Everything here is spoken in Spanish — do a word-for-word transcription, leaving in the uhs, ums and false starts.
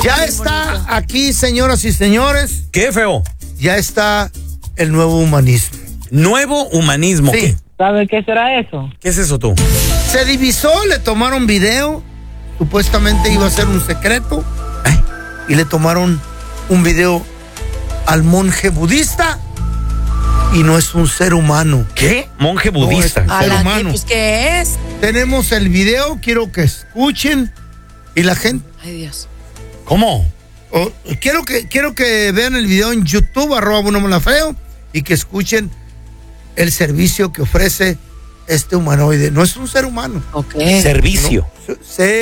Ya está aquí, señoras y señores. ¿Qué, feo? Ya está el nuevo humanismo. ¿Nuevo humanismo? Sí. ¿Qué? ¿Sabe qué será eso? ¿Qué es eso tú? Se divisó, le tomaron video. Supuestamente iba a ser un secreto. ¿Eh? Y le tomaron un video al monje budista. Y no es un ser humano. ¿Qué? Monje budista. No, es un ser humano. Pues, ¿qué es? Tenemos el video, quiero que escuchen. Y la gente... Ay, Dios. ¿Cómo? Oh, quiero que quiero que vean el video en YouTube, arroba Bruno Malafeo, y que escuchen el servicio que ofrece este humanoide. No es un ser humano. Ok. Servicio. No, se